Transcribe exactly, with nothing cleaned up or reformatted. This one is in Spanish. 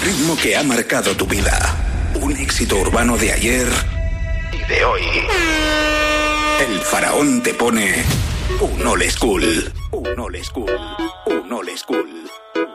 ritmo que ha marcado tu vida. Un éxito urbano de ayer y de hoy. El Faraón te pone un old school. Un old school. Un old school.